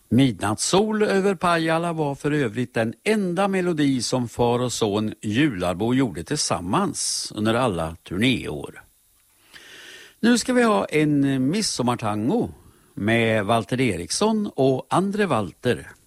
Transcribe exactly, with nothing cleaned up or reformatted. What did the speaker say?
Midnattssol över Pajala var för övrigt den enda melodi som far och son Jularbo gjorde tillsammans under alla turnéår. Nu ska vi ha en midsommartango med Walter Eriksson och Andre Walter.